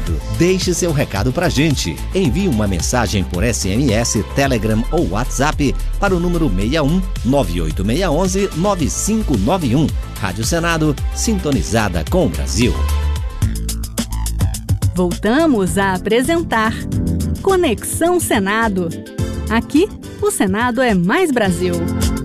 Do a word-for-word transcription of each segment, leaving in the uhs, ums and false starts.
Senado. Deixe seu recado pra gente. Envie uma mensagem por S M S, Telegram ou WhatsApp para o número seis um nove oito seis um um nove cinco nove um. Rádio Senado, sintonizada com o Brasil. Voltamos a apresentar Conexão Senado. Aqui, o Senado é mais Brasil.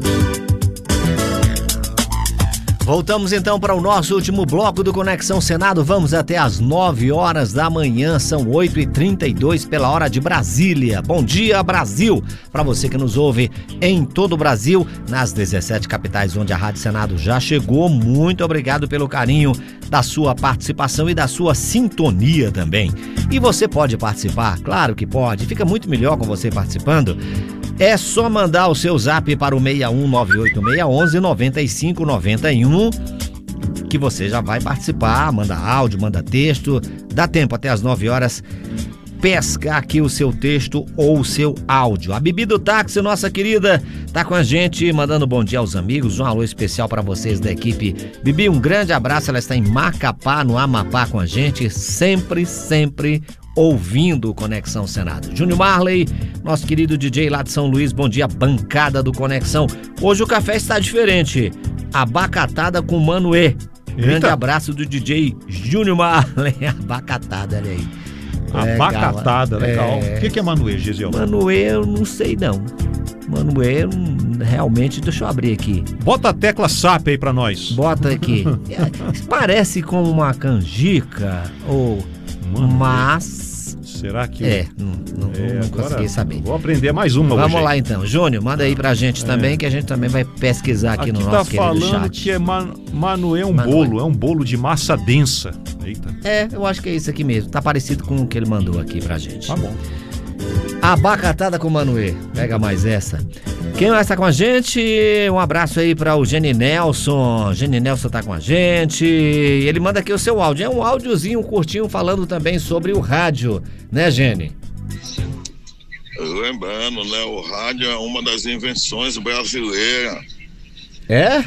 Voltamos então para o nosso último bloco do Conexão Senado. Vamos até às nove horas da manhã, são oito e trinta e dois pela hora de Brasília. Bom dia, Brasil! Para você que nos ouve em todo o Brasil, nas dezessete capitais onde a Rádio Senado já chegou, muito obrigado pelo carinho da sua participação e da sua sintonia também. E você pode participar? Claro que pode, fica muito melhor com você participando. É só mandar o seu zap para o seis um nove oito seis um um nove cinco nove um que você já vai participar, manda áudio, manda texto, dá tempo até as nove horas, pesca aqui o seu texto ou o seu áudio. A Bibi do Táxi, nossa querida, tá com a gente, mandando bom dia aos amigos, um alô especial para vocês da equipe. Bibi, um grande abraço, ela está em Macapá, no Amapá com a gente, sempre, sempre ouvindo o Conexão Senado. Júnior Marley, nosso querido D J lá de São Luís, bom dia, bancada do Conexão. Hoje o café está diferente, abacatada com Manoê. Grande Eita. Abraço do D J Júnior Marley, abacatada, olha aí. Abacatada, legal. É... O que, que é Manoê, Gisele? Manoê, eu não sei não. Manoê, realmente, deixa eu abrir aqui. Bota a tecla S A P aí pra nós. Bota aqui. Parece com uma canjica, ou... Manoê. Mas... Será que... É, não, não, é, não consegui saber. Vou aprender mais uma Vamos hoje. lá então. Júnior, manda aí pra gente é. também, que a gente também vai pesquisar aqui, aqui no tá nosso querido falando chat. que é man, Manoê é um Manoê. bolo, é um bolo de massa densa. Eita. É, eu acho que é isso aqui mesmo. Tá parecido com o que ele mandou aqui pra gente. Tá bom. Abacatada com Manoê. Pega mais essa. Quem mais tá com a gente? Um abraço aí para o Gene Nelson. Gene Nelson tá com a gente. Ele manda aqui o seu áudio. É um áudiozinho curtinho falando também sobre o rádio, né, Gene? Lembrando, né? O rádio é uma das invenções brasileiras. É?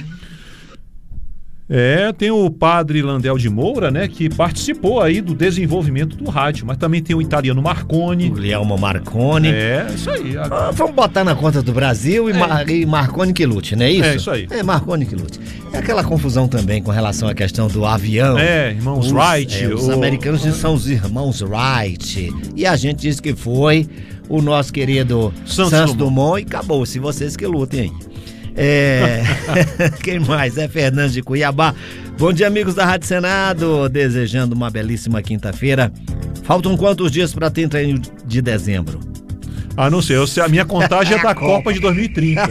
É, tem o padre Landel de Moura, né, que participou aí do desenvolvimento do rádio, mas também tem o italiano Marconi. O Guglielmo Marconi. É, isso aí. Ah, vamos botar na conta do Brasil e, é. Mar e Marconi que lute, não é isso? É, isso aí. É, Marconi que lute. É aquela confusão também com relação à questão do avião. É, irmãos os, Wright. É, os o... americanos são os irmãos Wright. E a gente disse que foi o nosso querido Santos, Santos Dumont. Dumont e acabou. Se vocês que lutem aí. É... Quem mais? É Fernandes de Cuiabá. Bom dia, amigos da Rádio Senado. Desejando uma belíssima quinta-feira. Faltam quantos dias para trinta e um de dezembro? Ah, não sei. Eu sei, a minha contagem é da Copa de dois mil e trinta.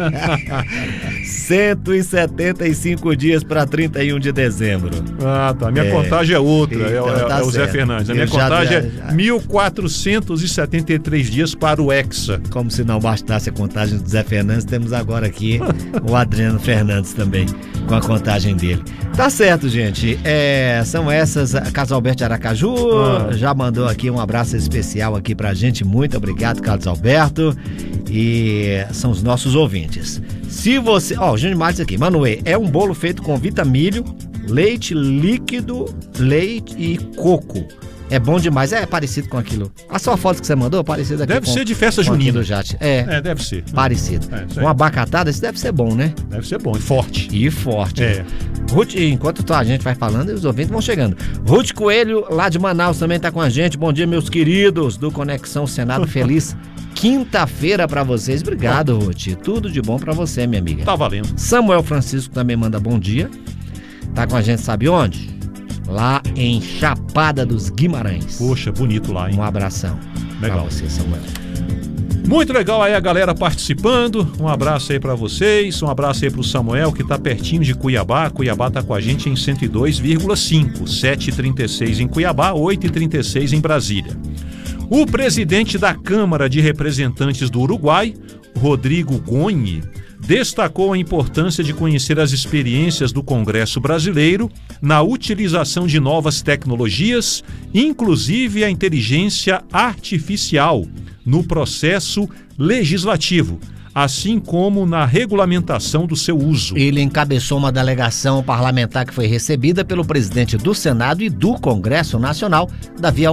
cento e setenta e cinco dias para trinta e um de dezembro. Ah, tá. A minha é, contagem é outra. Então é, tá é o Zé certo. Fernandes. A minha Eu já, contagem já, já. é mil quatrocentos e setenta e três dias para o Hexa. Como se não bastasse a contagem do Zé Fernandes, temos agora aqui o Adriano Fernandes também, com a contagem dele. Tá certo, gente. É, são essas. Carlos Alberto de Aracaju ah. já mandou aqui um abraço especial aqui pra gente. Muito obrigado, Carlos Alberto. E são os nossos ouvintes. Se você... Ó, o Júnior Martins aqui. Manoê, é um bolo feito com vitamilho, leite líquido, leite e coco. É bom demais, é parecido com aquilo. A sua foto que você mandou é parecida aqui Deve com, ser de festa com junina. Do Jate. É, é, deve ser. Parecido. É, uma abacatada, isso deve ser bom, né? Deve ser bom e forte. E forte. É. Ruth, enquanto a gente vai falando, os ouvintes vão chegando. Ruth Coelho, lá de Manaus, também tá com a gente. Bom dia, meus queridos do Conexão Senado. Feliz quinta-feira pra vocês. Obrigado, Ruth. Tudo de bom pra você, minha amiga. Tá valendo. Samuel Francisco também manda bom dia. Tá com a gente, sabe onde? Lá em Chapada dos Guimarães. Poxa, bonito lá, hein? Um abração. Legal. Pra você, Samuel. Muito legal aí a galera participando. Um abraço aí pra vocês. Um abraço aí pro Samuel, que tá pertinho de Cuiabá. Cuiabá tá com a gente em cento e dois vírgula cinco. sete e trinta e seis em Cuiabá, oito e trinta e seis em Brasília. O presidente da Câmara de Representantes do Uruguai, Rodrigo Gonhi, destacou a importância de conhecer as experiências do Congresso brasileiro na utilização de novas tecnologias, inclusive a inteligência artificial, no processo legislativo, assim como na regulamentação do seu uso. Ele encabeçou uma delegação parlamentar que foi recebida pelo presidente do Senado e do Congresso Nacional, Davi